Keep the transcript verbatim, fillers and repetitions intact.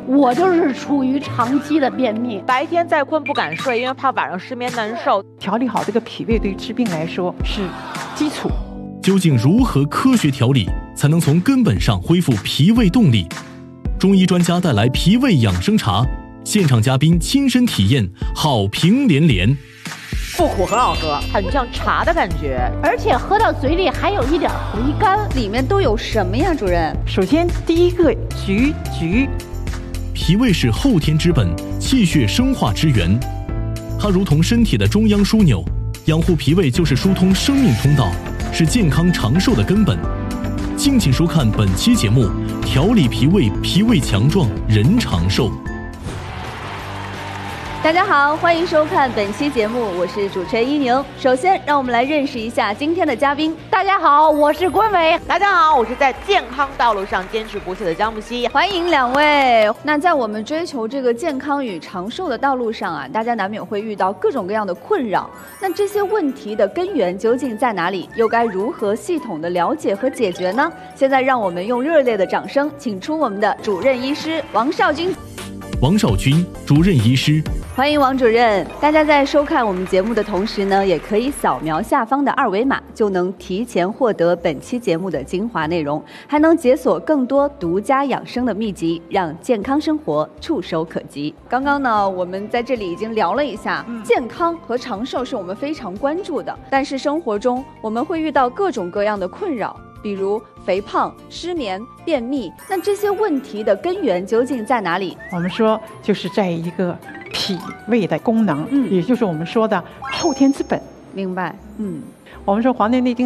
我就是处于长期的便秘， 白天再困不敢睡，因为怕晚上失眠难受。 调理好这个脾胃对治病来说是基础。 究竟如何科学调理，才能从根本上恢复脾胃动力？中医专家带来脾胃养生茶，现场嘉宾亲身体验，好评连连。 不苦，很好喝，很像茶的感觉， 而且喝到嘴里还有一点回甘。 里面都有什么呀，主任？ 首先第一个橘橘， 脾胃是后天之本，气血生化之源，它如同身体的中央枢纽，养护脾胃就是疏通生命通道，是健康长寿的根本。敬请收看本期节目，调理脾胃，脾胃强壮，人长寿。 大家好，欢迎收看本期节目，我是主持人依宁。首先，让我们来认识一下今天的嘉宾。 大家好，我是关伟。 大家好，我是在健康道路上坚持不懈的张木希。 欢迎两位。那在我们追求这个健康与长寿的道路上啊，大家难免会遇到各种各样的困扰。那这些问题的根源究竟在哪里？又该如何系统的了解和解决呢？现在让我们用热烈的掌声，请出我们的主任医师王少军。 王少军，主任医师。 欢迎王主任。大家在收看我们节目的同时呢，也可以扫描下方的二维码，就能提前获得本期节目的精华内容，还能解锁更多独家养生的秘籍，让健康生活触手可及。刚刚呢，我们在这里已经聊了一下，嗯、健康和长寿是我们非常关注的，但是生活中我们会遇到各种各样的困扰，比如肥胖、失眠、便秘，那这些问题的根源究竟在哪里？ 我们说就是在一个脾胃的功能， 嗯， 也就是我们说的后天之本。 明白，嗯， 我们说《黄帝内经》